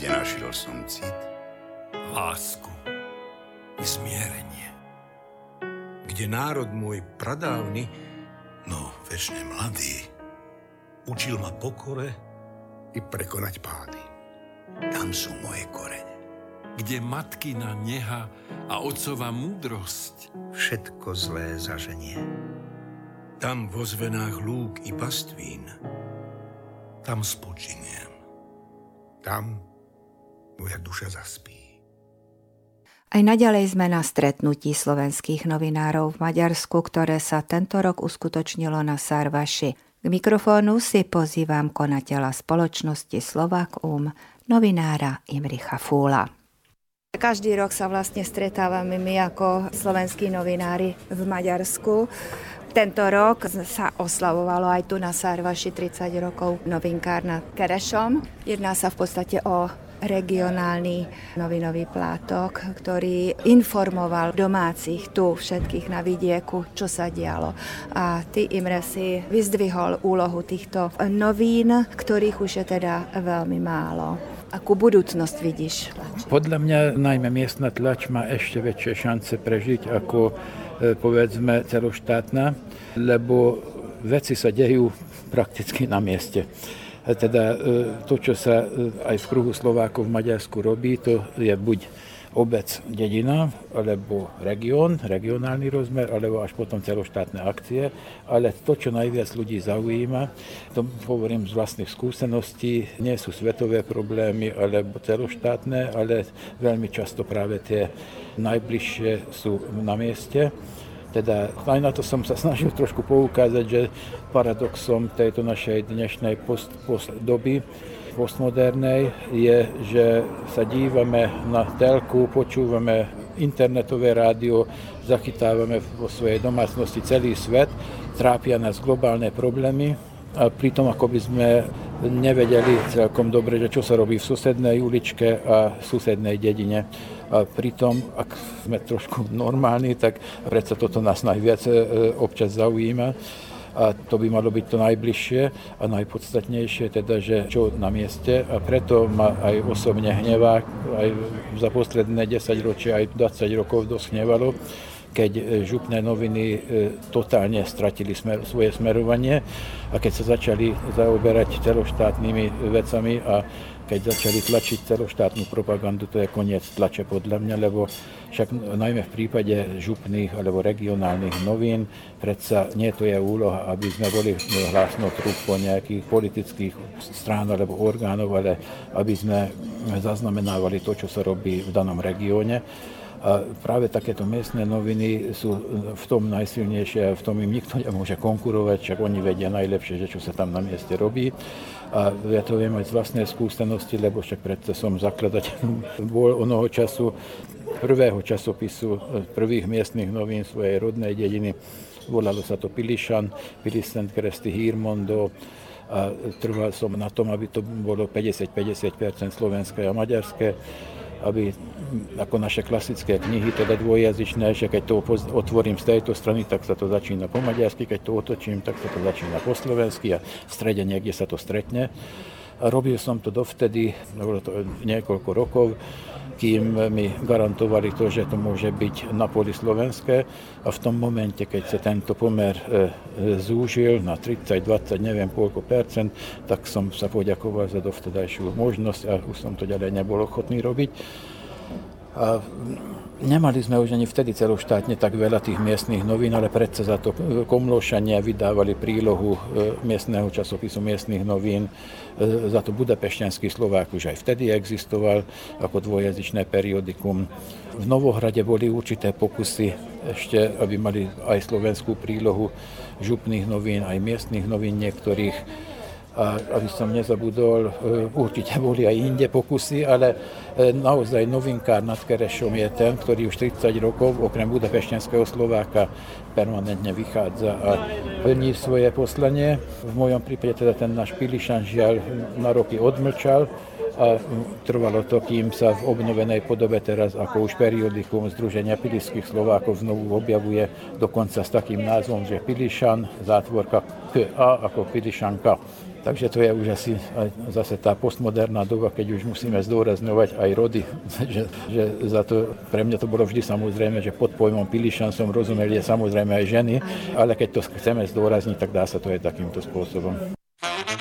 kde našiel som cit? Lásku i zmierenie. Kde národ môj pradávny, No, večne mladý, učil ma pokore i prekonať pády. tam sú moje korene. Kde matkina neha a otcova múdrosť. Všetko zlé zaženie. Tam vo zvenách lúk i pastvín. Tam spočiniem. Tam moja duša zaspí. Aj naďalej sme na stretnutí slovenských novinárov v Maďarsku, ktoré sa tento rok uskutočnilo na Sarvaši. K mikrofónu si pozývam konateľa spoločnosti Slovak novinára Imricha Fúla. Každý rok sa vlastne stretávame my ako slovenskí novinári v Maďarsku. Tento rok sa oslavovalo aj tu na Sarvaši 30 rokov novinkárna Kerešom. Jedná sa v podstate o regionálny novinový plátok, ktorý informoval domácich tu všetkých na vidieku, čo sa dialo. A ty, Imre, si vyzdvihol úlohu týchto novín, ktorých už je teda veľmi málo. Akú budúcnosť vidíš? Podľa mňa najmä miestna tlač má ešte väčšie šance prežiť ako povedzme celoštátna, lebo veci sa dejú prakticky na mieste. Teda to, čo sa aj v kruhu Slovákov v Maďarsku robí, to je buď obec, dedina, alebo regionálny rozmer, alebo až potom celoštátne akcie. Ale to, čo najviac ľudí zaujíma, to hovorím z vlastných skúseností, nie sú svetové problémy alebo celoštátne, ale veľmi často práve tie najbližšie sú na mieste. Teda aj na to som sa snažil trošku poukázať, že paradoxom tejto našej dnešnej postdoby, postmodernej, je, že sa dívame na telku, počúvame internetové rádio, zachytávame vo svojej domácnosti celý svet, trápia nás globálne problémy a pritom ako by sme nevedeli celkom dobre, že čo sa robí v susednej uličke a v susednej dedine. A pritom, ak sme trošku normálni, tak predsa toto nás najviac občas zaujíma. A to by malo byť to najbližšie a najpodstatnejšie, teda, že čo na mieste. A preto ma aj osobne hnevá, aj za posledné 10 ročia, aj 20 rokov dosť hnevalo, keď župné noviny totálne stratili svoje smerovanie a keď sa začali zaoberať celoštátnymi vecami a keď začali tlačiť celoštátnu propagandu, to je koniec tlače podľa mňa, lebo však najmä v prípade župných alebo regionálnych novín predsa nie to je úloha, aby sme boli hlásnou trúbkou nejakých politických strán alebo orgánov, ale aby sme zaznamenávali to, čo sa robí v danom regióne. A práve takéto miestne noviny sú v tom najsilnejšie a v tom im nikto nemôže konkurovať, však oni vedia najlepšie, že čo sa tam na mieste robí. A ja to viem aj z vlastnej skúsenosti, lebo však predsa som zakladateľom bol onoho času prvého časopisu prvých miestnych novín svojej rodnej dediny. Volalo sa to Pilišan, Pilisent Kresti Hírmondó. A trval som na tom, aby to bolo 50% slovenské a maďarské, aby ako naše klasické knihy, teda dvojjazyčné, že keď to otvorím z tejto strany, tak sa to začína po maďarsky, keď to otočím, tak sa to začína po slovensky a v strede niekde sa to stretne. A robil som to dovtedy, bolo to niekoľko rokov, kým mi garantovali to, že to môže byť na poli slovenské a v tom momente, keď sa tento pomer zúžil na 30-20, neviem koľko percent, tak som sa poďakoval za dovtedajšiu možnosť a už som to ďalej nebol ochotný robiť. A nemali sme už ani vtedy celoštátne tak veľa tých miestnych novín, ale predsa za to Komlóšania vydávali prílohu miestneho časopisu miestnych novín. Za to Budapešťanský Slovák už aj vtedy existoval ako dvojjazyčné periodikum. V Novohrade boli určité pokusy ešte, aby mali aj slovenskú prílohu župných novín, aj miestnych novín niektorých. A aby som nezabudol, určite boli aj inde pokusy, ale naozaj novinkár nad Kerešom je ten, ktorý už 30 rokov okrem Budapešťanského Slováka permanentne vychádza a plní svoje poslanie. V mojom prípade teda ten náš Pilišan žiaľ na roky odmlčal a trvalo to, kým sa v obnovenej podobe teraz ako už periodikum Združenia pilišských Slovákov znovu objavuje, dokonca s takým názvom, že Pilišan, zátvorka K-A ako Pilišanka. Takže to je už asi aj zase tá postmoderná doba, keď už musíme zdôrazňovať aj rody, že za to, pre mňa to bolo vždy samozrejme, že pod pojmom Pilišan som rozumel samozrejme aj ženy, ale keď to chceme zdôrazniť, tak dá sa to aj takýmto spôsobom.